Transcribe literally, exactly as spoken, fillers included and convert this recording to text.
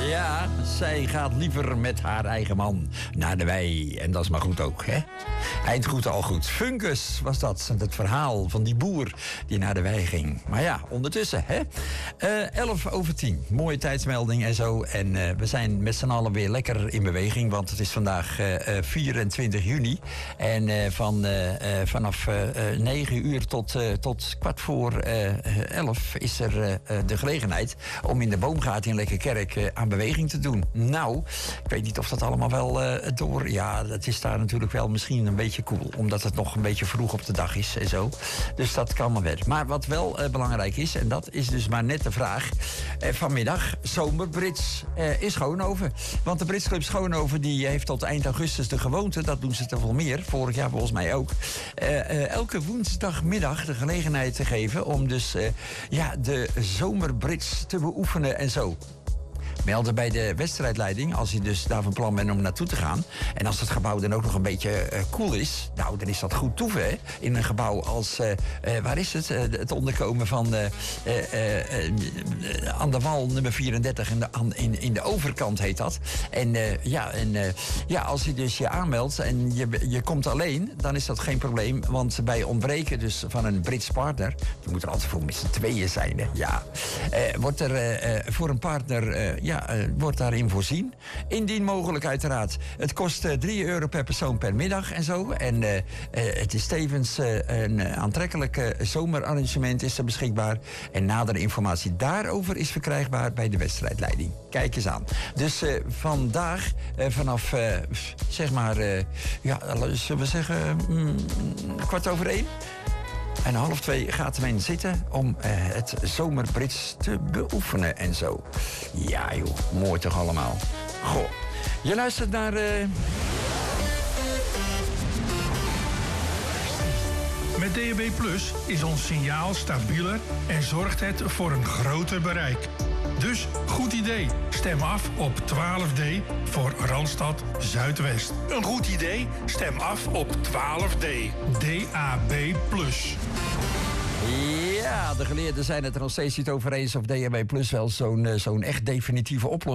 Ja, zij gaat liever met haar eigen man naar de wei. En dat is maar goed ook, hè? Eind goed, al goed. Funkus was dat, het verhaal van die boer die naar de wei ging. Maar ja, ondertussen, hè? Uh, elf over tien, mooie tijdsmelding en zo. En uh, we zijn met z'n allen weer lekker in beweging, want het is vandaag uh, vierentwintig juni. En uh, van, uh, uh, vanaf uh, negen uur tot, uh, tot kwart voor uh, elf is er uh, de gelegenheid om in de Boomgaard in Lekkerkerk uh, aan beweging te doen. Nou, ik weet niet of dat allemaal wel uh, door... Ja, het is daar natuurlijk wel misschien een beetje cool, omdat het nog een beetje vroeg op de dag is en zo. Dus dat kan maar weer. Maar wat wel uh, belangrijk is, en dat is dus maar net de vraag... Uh, vanmiddag, Zomerbrits uh, in Schoonhoven. Want de Brits Club Schoonhoven die heeft tot eind augustus de gewoonte... dat doen ze toch wel meer, vorig jaar volgens mij ook... Uh, uh, elke woensdagmiddag de gelegenheid te geven... om dus uh, ja, de Zomerbrits te beoefenen en zo. Melden bij de wedstrijdleiding, als je dus daar van plan bent om naartoe te gaan. En als het gebouw dan ook nog een beetje uh, cool is... nou, dan is dat goed toeven, hè? In een gebouw als, uh, uh, waar is het? Uh, het onderkomen van uh, uh, uh, uh, aan de wal nummer vierendertig, in de, aan, in, in de overkant heet dat. En, uh, ja, en uh, ja, als je dus je aanmeldt en je, je komt alleen, dan is dat geen probleem. Want bij ontbreken dus van een Brits partner... die moet er altijd voor met z'n tweeën zijn, hè? Ja. Uh, wordt er uh, uh, voor een partner... Uh, ja, Ja, uh, wordt daarin voorzien. Indien mogelijk uiteraard. Het kost uh, drie euro per persoon per middag en zo. En uh, uh, het is tevens uh, een aantrekkelijk uh, zomerarrangement is er beschikbaar. En nadere informatie daarover is verkrijgbaar bij de wedstrijdleiding. Kijk eens aan. Dus uh, vandaag uh, vanaf, uh, zeg maar, uh, ja, zullen we zeggen, mm, kwart over één? En half twee gaat men zitten om uh, het Zomerbrits te beoefenen en zo. Ja joh, mooi toch allemaal. Goh, je luistert naar... Uh... Met D A B Plus is ons signaal stabieler en zorgt het voor een groter bereik. Dus goed idee. Stem af op twaalf D voor Randstad Zuidwest. Een goed idee? Stem af op twaalf D. D A B Plus. Ja, de geleerden zijn het er nog steeds niet over eens... of D A B Plus wel zo'n, uh, zo'n echt definitieve oplossing